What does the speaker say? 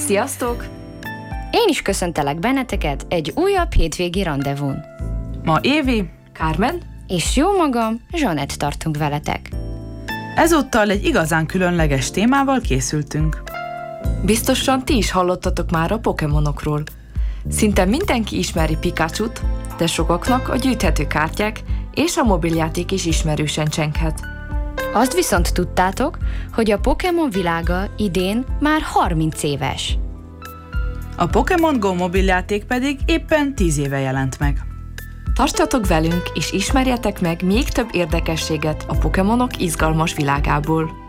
Sziasztok! Én is köszöntelek benneteket egy újabb hétvégi randevún. Ma Évi, Carmen És jó magam, Zsanett tartunk veletek. ezúttal egy igazán különleges témával készültünk. biztosan ti is hallottatok már a Pokémonokról. Szinte mindenki ismeri Pikachut, de sokaknak a gyűjthető kártyák és a mobiljáték is ismerősen csenghet. Azt viszont tudtátok, hogy a Pokémon világa idén már 30 éves. A Pokémon Go mobiljáték pedig éppen 10 éve jelent meg. Tartsatok velünk és ismerjetek meg még több érdekességet a Pokémonok izgalmas világából.